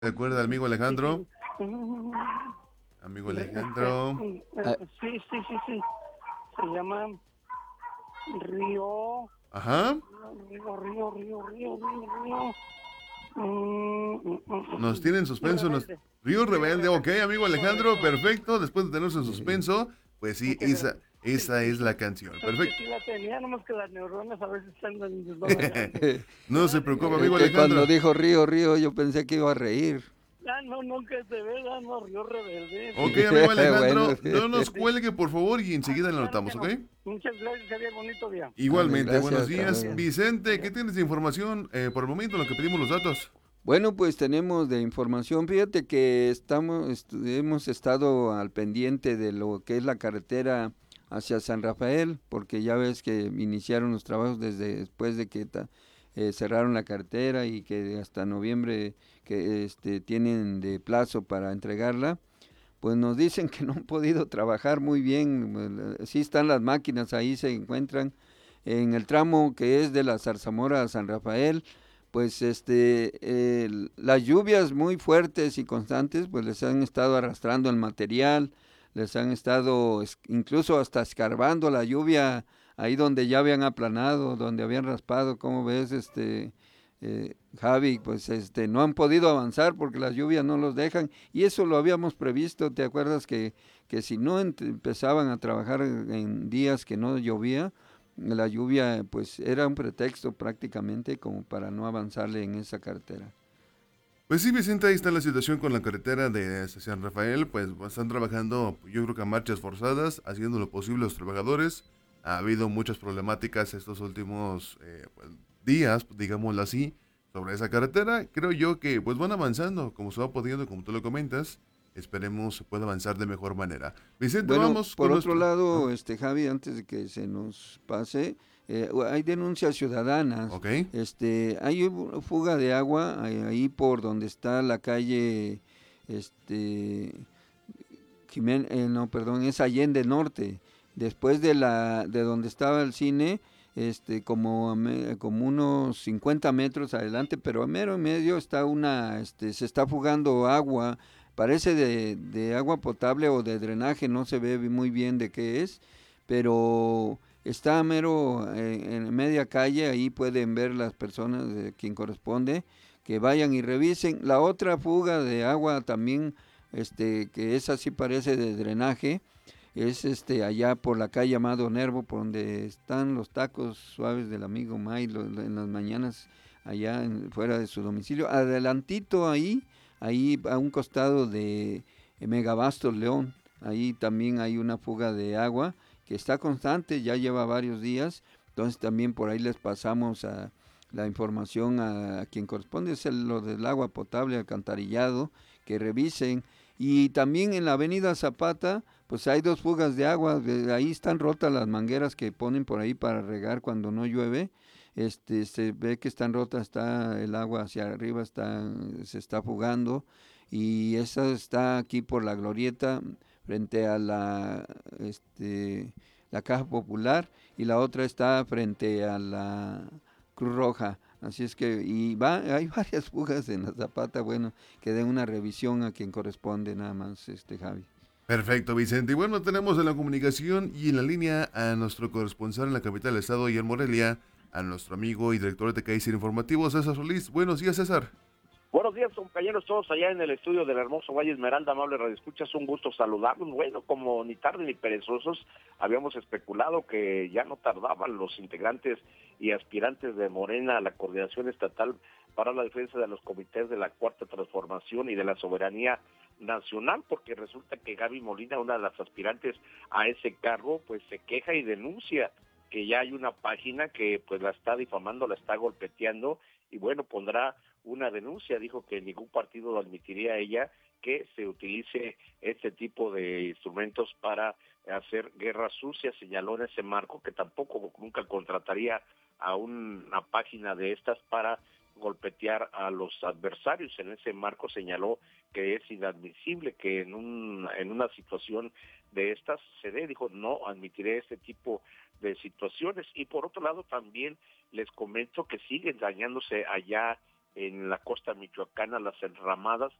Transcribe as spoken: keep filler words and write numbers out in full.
¿Te acuerdas, amigo Alejandro? Amigo Alejandro. Ah, Sí, sí, sí, sí. Se llama Río, Ajá. Río, Río, Río, Río, Río, Río. Mm, mm, Nos mm, tiene en mm. suspenso. Nos... Rebelde. Río Río Rebelde, ok, Rebelde. amigo Alejandro, Correcto. perfecto. Después de tenernos en suspenso, pues sí, Qué esa, grande. Sí, esa sí, es sí. la canción. Es que Perfecto. sí la tenía, nomás que las neuronas a veces andan desbalanceadas. No se preocupe, Río. es amigo que cuando Alejandro. dijo río, río, yo pensé que iba a reír. Ah, no, no, que de verdad, no, Río Rebelde. Ok, amigo Bueno, Alejandro, no nos Sí. cuelgue, por favor, y Ah, enseguida no, la claro que anotamos, ¿ok? no. Muchas gracias, que había bonito día. dale, Igualmente, buenos gracias, hasta días. Gracias. luego. Vicente, ¿qué Adiós. tienes de información eh, por el momento en lo que pedimos los datos? Bueno, pues tenemos de información. Fíjate que estamos, est- hemos estado al pendiente de lo que es la carretera hacia San Rafael, porque ya ves que iniciaron los trabajos desde después de que ta- eh, cerraron la carretera y que hasta noviembre que este tienen de plazo para entregarla. Pues nos dicen que no han podido trabajar muy bien. eh, Sí están las máquinas, ahí se encuentran en el tramo que es de la Zarzamora a San Rafael. Pues este, el- las lluvias muy fuertes y constantes, pues les han estado arrastrando el material, les han estado es- incluso hasta escarbando la lluvia ahí donde ya habían aplanado, donde habían raspado, como ves, este, eh, Javi, pues este, no han podido avanzar porque las lluvias no los dejan y eso lo habíamos previsto. ¿Te acuerdas que, que si no ent- empezaban a trabajar en días que no llovía, la lluvia pues era un pretexto prácticamente como para no avanzarle en esa carretera? Pues sí, Vicente, ahí está la situación con la carretera de San Rafael, pues están trabajando, yo creo que a marchas forzadas, haciendo lo posible los trabajadores. Ha habido muchas problemáticas estos últimos eh, pues, días, digámoslo así, sobre esa carretera. Creo yo que pues van avanzando, como se va pudiendo, como tú lo comentas. Esperemos se pueda avanzar de mejor manera. Vicente, Bueno, vamos por con otro nuestro... ¿Ah? lado, este Javi, antes de que se nos pase, eh, hay denuncias ciudadanas. Ok, Este, hay u- fuga de agua ahí ahí por donde está la calle, este, Jimen- eh, no, perdón, es Allende Norte. Después de la, de donde estaba el cine, este, como, a me- como unos cincuenta metros adelante, pero a mero en medio está una, este, se está fugando agua, parece de, de agua potable o de drenaje, no se ve muy bien de qué es, pero está a mero eh, en media calle, ahí pueden ver las personas de quien corresponde, que vayan y revisen. La otra fuga de agua también, este, que esa sí parece de drenaje, es este allá por la calle Amado Nervo, por donde están los tacos suaves del amigo May lo- lo- en las mañanas, allá en- fuera de su domicilio. Adelantito ahí, ahí a un costado de eh, Megabastos León, ahí también hay una fuga de agua que está constante, ya lleva varios días, entonces también por ahí les pasamos a la información a, a quien corresponde, es el- lo del agua potable, alcantarillado, que revisen. Y también en la avenida Zapata, pues hay dos fugas de agua, de ahí están rotas las mangueras que ponen por ahí para regar cuando no llueve. Este, se ve que están rotas, está el agua hacia arriba, está, se está fugando. Y esa está aquí por la glorieta, frente a la, este, la Caja Popular, y la otra está frente a la Cruz Roja. Así es que, y va, hay varias fugas en la Zapata, bueno, que den una revisión a quien corresponde nada más, este Javi. perfecto, Vicente. Y bueno, tenemos en la comunicación y en la línea a nuestro corresponsal en la capital del estado y en Morelia, a nuestro amigo y director de Kaiser Informativo, César Solís. Buenos días, César. Buenos días, compañeros, todos allá en el estudio del hermoso Valle Esmeralda, amable Radio Escuchas, un gusto saludarlos. Bueno, como ni tarde ni perezosos, habíamos especulado que ya no tardaban los integrantes y aspirantes de Morena a la coordinación estatal para la defensa de los comités de la Cuarta Transformación y de la soberanía nacional, porque resulta que Gaby Molina, una de las aspirantes a ese cargo, pues se queja y denuncia que ya hay una página que pues la está difamando, la está golpeteando, y bueno, pondrá una denuncia. Dijo que ningún partido lo admitiría a ella que se utilice este tipo de instrumentos para hacer guerra sucia. Señaló en ese marco que tampoco nunca contrataría a una página de estas para golpetear a los adversarios. En ese marco señaló que es inadmisible que en un en una situación de estas se dé. Dijo, no admitiré este tipo de situaciones. Y por otro lado también les comento que siguen dañándose allá en la costa michoacana, las enramadas